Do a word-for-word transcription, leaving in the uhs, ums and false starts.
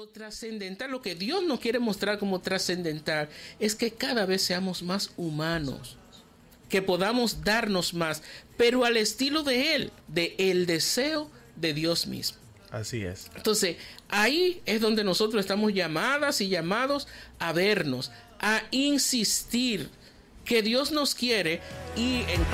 trascendental, lo que Dios nos quiere mostrar como trascendental, es que cada vez seamos más humanos, que podamos darnos más, pero al estilo de Él, de el deseo de Dios mismo. Así es. Entonces, ahí es donde nosotros estamos llamadas y llamados a vernos, a insistir que Dios nos quiere y en